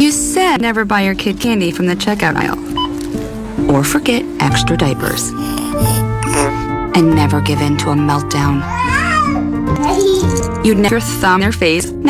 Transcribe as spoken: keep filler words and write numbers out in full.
You said never buy your kid candy from the checkout aisle. Or forget extra diapers. And never give in to a meltdown. You'd never thumb their face.